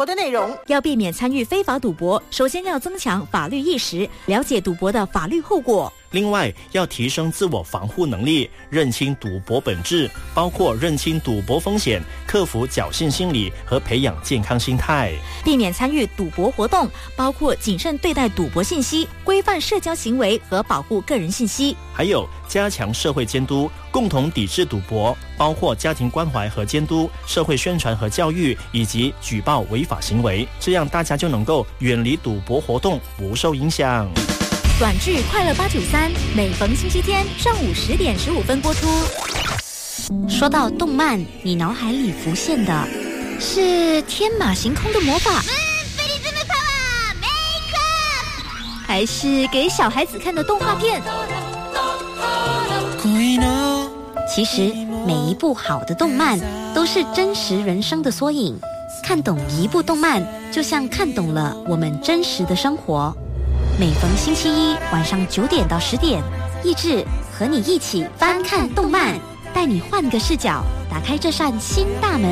活的内容。 要避免参与非法赌博，首先要增强法律意识，了解赌博的法律后果。 另外，要提升自我防护能力，认清赌博本质，包括认清赌博风险、克服侥幸心理和培养健康心态。 避免参与赌博活动，包括谨慎对待赌博信息、规范社交行为和保护个人信息。 还有加强社会监督，共同抵制赌博，包括家庭关怀和监督、社会宣传和教育，以及举报违法行为，这样大家就能够远离赌博活动，不受影响。 短剧《快乐893》每逢星期天上午10点15分播出。说到动漫，你脑海里浮现的是天马行空的魔法，还是给小孩子看的动画片？其实每一部好的动漫都是真实人生的缩影，看懂一部动漫就像看懂了我们真实的生活。每逢星期一晚上9点到10点，益智和你一起翻看动漫，带你换个视角，打开这扇新大门。